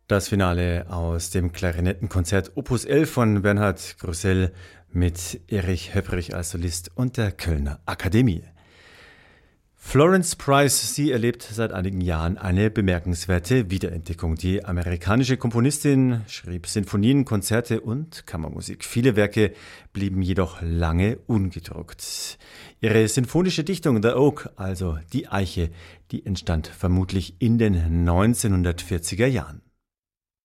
Das Finale aus dem Klarinettenkonzert Opus 11 von Bernhard Grüssel mit Erich Höpprich als Solist und der Kölner Akademie. Florence Price, sie erlebt seit einigen Jahren eine bemerkenswerte Wiederentdeckung. Die amerikanische Komponistin schrieb Sinfonien, Konzerte und Kammermusik. Viele Werke blieben jedoch lange ungedruckt. Ihre sinfonische Dichtung The Oak, also die Eiche, die entstand vermutlich in den 1940er Jahren.